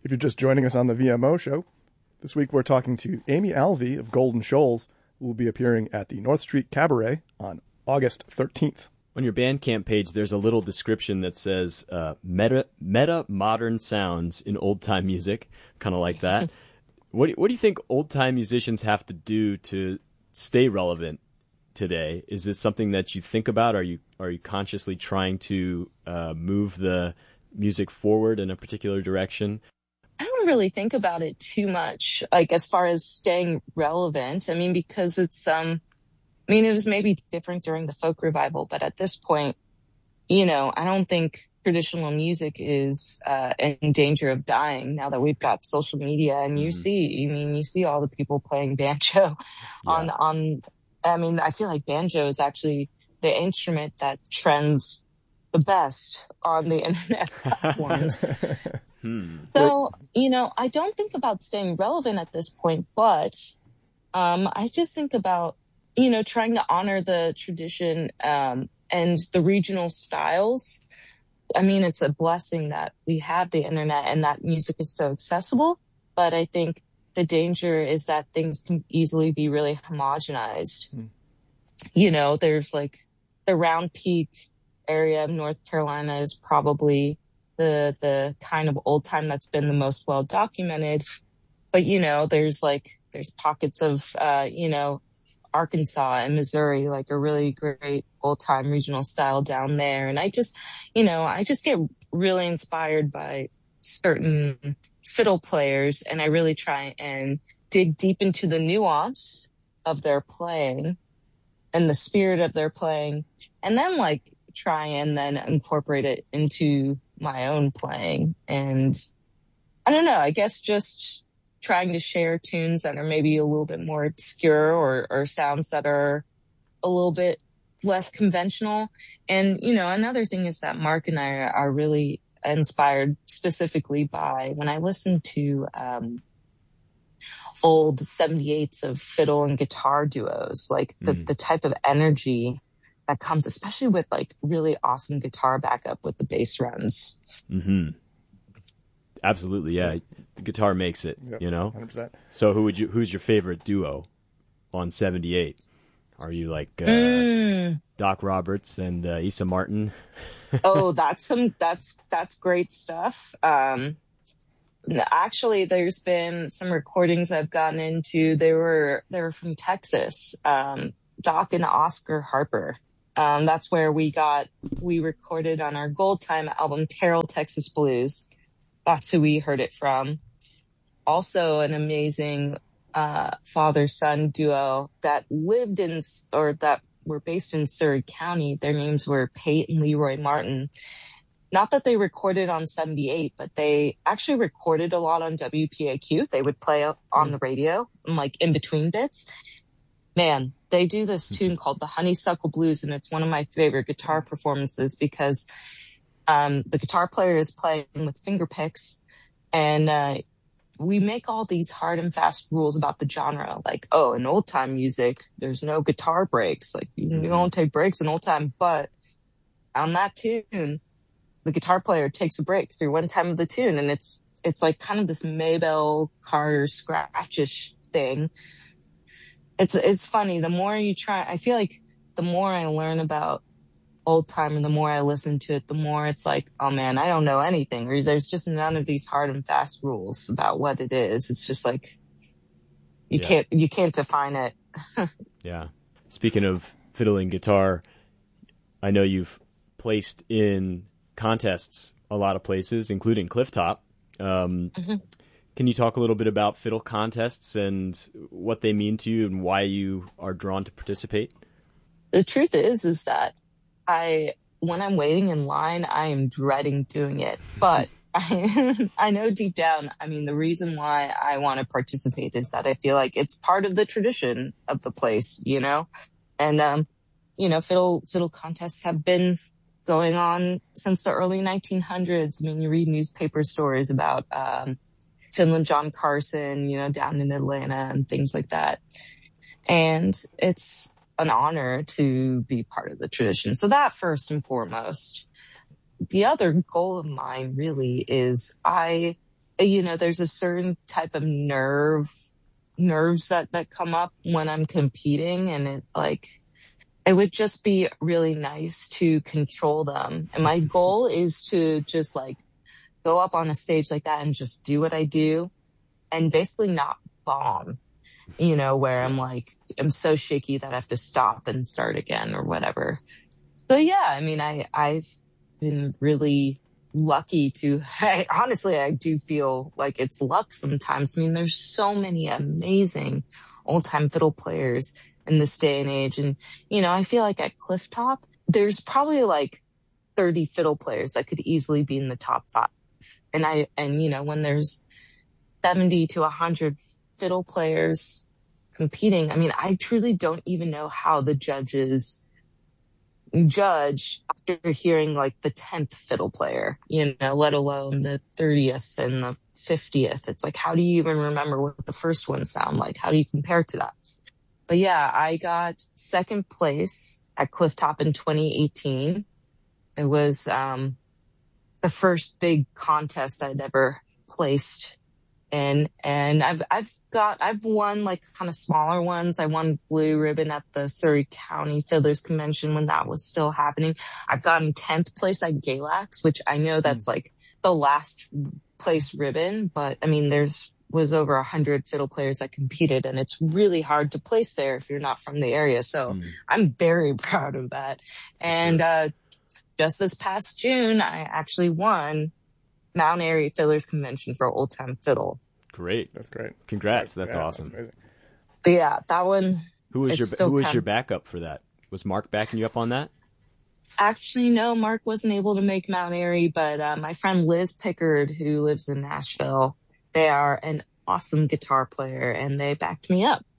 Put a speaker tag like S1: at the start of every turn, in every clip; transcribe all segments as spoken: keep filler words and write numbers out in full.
S1: If you're just joining us on the V M O show, this week we're talking to Amy Alvey of Golden Shoals, who will be appearing at the North Street Cabaret on August thirteenth.
S2: On your Bandcamp page, there's a little description that says uh, meta meta modern sounds in old time music, kind of like that. what what do you think old time musicians have to do to stay relevant today? Is this something that you think about? Are you are you consciously trying to uh, move the music forward in a particular direction?
S3: I don't really think about it too much, like as far as staying relevant. I mean, because it's, um, I mean, it was maybe different during the folk revival, but at this point, you know, I don't think traditional music is uh, in danger of dying now that we've got social media. And mm-hmm. you see, I mean, you see all the people playing banjo yeah. on, on, I mean, I feel like banjo is actually the instrument that trends the best on the internet platforms. Hmm. So, you know, I don't think about staying relevant at this point, but um, I just think about, you know, trying to honor the tradition um, and the regional styles. I mean, it's a blessing that we have the internet and that music is so accessible, but I think the danger is that things can easily be really homogenized. Hmm. You know, there's like the Round Peak area of North Carolina is probably the the kind of old time that's been the most well documented. But, you know, there's like, there's pockets of, uh, you know, Arkansas and Missouri, like a really great old time regional style down there. And I just, you know, I just get really inspired by certain fiddle players, and I really try and dig deep into the nuance of their playing and the spirit of their playing, and then like try and then incorporate it into my own playing. And I don't know, I guess just trying to share tunes that are maybe a little bit more obscure, or, or sounds that are a little bit less conventional. And, you know, another thing is that Mark and I are, are really inspired specifically by when I listen to um, old seventy-eights of fiddle and guitar duos, like the, mm. the type of energy that comes, especially with like really awesome guitar backup with the bass runs.
S2: Mm-hmm. Absolutely, yeah. The guitar makes it, yep, you know?
S1: one hundred percent.
S2: So who would you? Who's your favorite duo on seventy-eight? Are you like uh,
S3: mm.
S2: Doc Roberts and uh, Issa Martin?
S3: Oh, that's some that's that's great stuff. Um, actually, there's been some recordings I've gotten into. They were they were from Texas. Um, Doc and Oscar Harper. Um, that's where we got we recorded on our Gold Time album, Terrell Texas Blues. That's who we heard it from. Also, an amazing uh, father-son duo that lived in, or that were based in Surrey County. Their names were Pate and Leroy Martin. Not that they recorded on seventy-eight, but they actually recorded a lot on W P A Q. They would play on the radio, like in between bits. Man, they do this tune called the Honeysuckle Blues, and it's one of my favorite guitar performances because Um, the guitar player is playing with finger picks, and uh, we make all these hard and fast rules about the genre. Like, oh, in old time music, there's no guitar breaks. Like, you, you don't take breaks in old time. But on that tune, the guitar player takes a break through one time of the tune, and it's it's like kind of this Maybell Carter scratchish thing. It's it's funny. The more you try, I feel like the more I learn about old time and the more I listen to it, the more it's like, oh man, I don't know anything, or there's just none of these hard and fast rules about what it is. It's just like you yeah. can't you can't define it.
S2: Yeah. Speaking of fiddle and guitar, I know you've placed in contests a lot of places, including Clifftop. Um, mm-hmm. Can you talk a little bit about fiddle contests and what they mean to you and why you are drawn to participate?
S3: The truth is, is that I, when I'm waiting in line, I am dreading doing it. But I, I know deep down, I mean, the reason why I want to participate is that I feel like it's part of the tradition of the place, you know? And, um, you know, fiddle, fiddle contests have been going on since the early nineteen hundreds. I mean, you read newspaper stories about, um, Fiddlin' John Carson, you know, down in Atlanta and things like that. And it's an honor to be part of the tradition. So that first and foremost. The other goal of mine really is I you know, there's a certain type of nerve, nerves that, that come up when I'm competing, and it like, it would just be really nice to control them. And my goal is to just like go up on a stage like that and just do what I do and basically not bomb, you know, where I'm like, I'm so shaky that I have to stop and start again or whatever. So yeah, I mean, I, I've been really lucky to, I, honestly, I do feel like it's luck sometimes. I mean, there's so many amazing old time fiddle players in this day and age. And, you know, I feel like at Clifftop, there's probably like thirty fiddle players that could easily be in the top five. And I, and, you know, when there's seventy to a hundred fiddle players competing, I mean, I truly don't even know how the judges judge after hearing like the tenth fiddle player, you know, let alone the thirtieth and the fiftieth. It's like, how do you even remember what the first ones sound like? How do you compare to that? But yeah, I got second place at Clifftop in twenty eighteen. It was um, the first big contest I'd ever placed in. And I've, I've got, I've won like kind of smaller ones. I won blue ribbon at the Surrey County Fiddlers Convention when that was still happening. I've gotten tenth place at Galax, which I know that's mm. like the last place ribbon, but I mean, there's was over a hundred fiddle players that competed, and it's really hard to place there if you're not from the area. So mm. I'm very proud of that. And, sure. uh, just this past June, I actually won Mount Airy Fiddlers Convention for Old Time Fiddle.
S2: Great.
S1: That's great.
S2: Congrats. That's
S1: yeah,
S2: awesome.
S1: That's amazing.
S3: But yeah, that one.
S2: Who was your, who was your backup for that? Was Mark backing you up on that?
S3: Actually, no, Mark wasn't able to make Mount Airy, but, uh, my friend Liz Pickard, who lives in Nashville, they are an awesome guitar player, and they backed me up.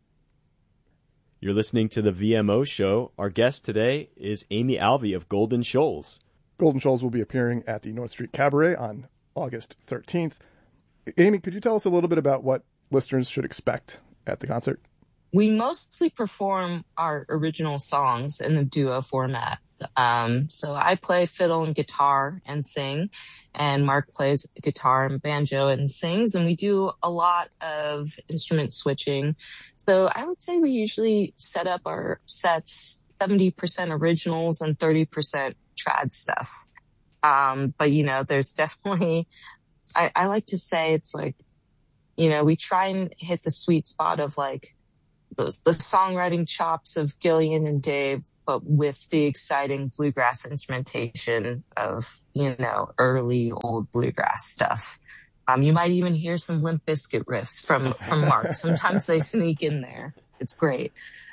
S2: You're listening to the V M O Show. Our guest today is Amy Alvey of Golden Shoals.
S1: Golden Shoals will be appearing at the North Street Cabaret on August thirteenth. Amy, could you tell us a little bit about what listeners should expect at the concert?
S3: We mostly perform our original songs in the duo format. Um, so I play fiddle and guitar and sing, and Mark plays guitar and banjo and sings, and we do a lot of instrument switching. So I would say we usually set up our sets seventy percent originals and thirty percent trad stuff. Um, but you know, there's definitely, I, I like to say it's like, you know, we try and hit the sweet spot of like those, the songwriting chops of Gillian and Dave, but with the exciting bluegrass instrumentation of, you know, early old bluegrass stuff. Um, you might even hear some Limp Bizkit riffs from, from Mark. Sometimes they sneak in there. It's great.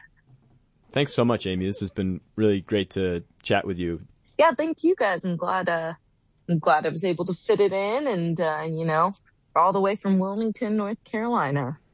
S2: Thanks so much, Amy. This has been really great to chat with you.
S3: Yeah, thank you guys. I'm glad, uh, I'm glad I was able to fit it in and, uh, you know, all the way from Wilmington, North Carolina.